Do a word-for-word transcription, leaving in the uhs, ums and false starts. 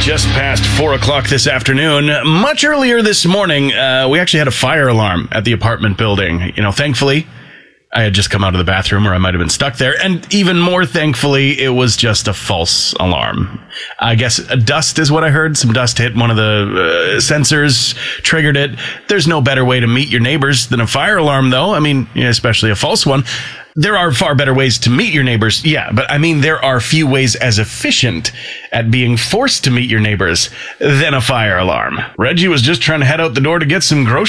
Just past four o'clock this afternoon. Much earlier this morning, uh, we actually had a fire alarm at the apartment building. You know, thankfully, I had just come out of the bathroom, or I might have been stuck there. And even more thankfully, it was just a false alarm. I guess dust is what I heard. Some dust hit one of the uh, sensors, triggered it. There's no better way to meet your neighbors than a fire alarm, though. I mean, you know, especially a false one. There are far better ways to meet your neighbors, yeah, but I mean, there are few ways as efficient at being forced to meet your neighbors than a fire alarm. Reggie was just trying to head out the door to get some groceries.